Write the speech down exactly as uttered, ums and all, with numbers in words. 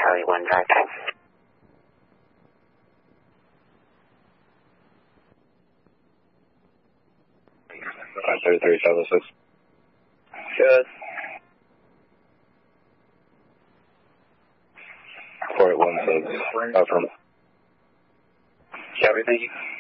Charlie one, drive back. five thirty-three, seven oh six. Good. four eight one says, uh, from. Copy, thank you.